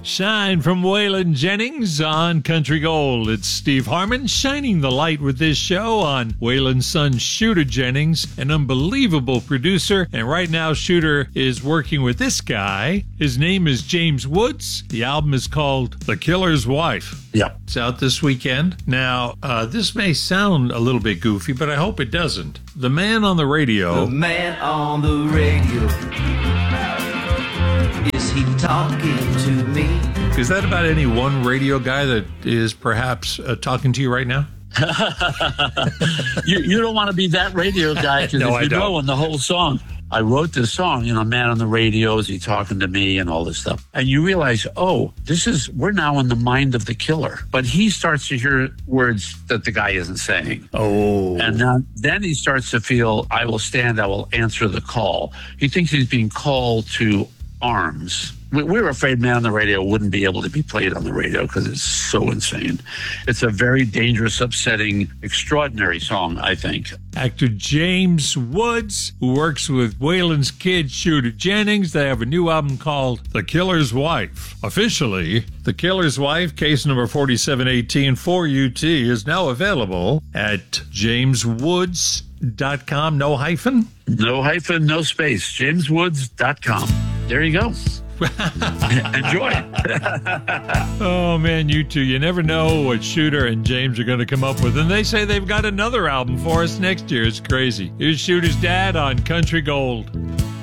Shine from Waylon Jennings on Country Gold. It's Steve Harmon shining the light with this show on Waylon's son, Shooter Jennings, an unbelievable producer. And right now, Shooter is working with this guy. His name is James Woods. The album is called The Killer's Wife. Yep. It's out this weekend. Now, this may sound a little bit goofy, but I hope it doesn't. The man on the radio. The man on the radio. Is he talking to me? Is that about any one radio guy that is perhaps talking to you right now? You don't want to be that radio guy because No, if you I don't. know in the whole song, I wrote this song, man on the radio, is he talking to me and all this stuff. And you realize, we're now in the mind of the killer. But he starts to hear words that the guy isn't saying. Oh. And then he starts to feel, I will stand, I will answer the call. He thinks he's being called to arms. We were afraid Man on the Radio wouldn't be able to be played on the radio because it's so insane. It's a very dangerous, upsetting, extraordinary song, I think. Actor James Woods, who works with Waylon's kid, Shooter Jennings. They have a new album called The Killer's Wife. Officially, The Killer's Wife, case number 4718 4UT, is now available at jameswoods.com. No hyphen? No hyphen, no space. jameswoods.com. There you go. Enjoy. Oh, man, you two. You never know what Shooter and James are going to come up with. And they say they've got another album for us next year. It's crazy. Here's Shooter's dad on Country Gold.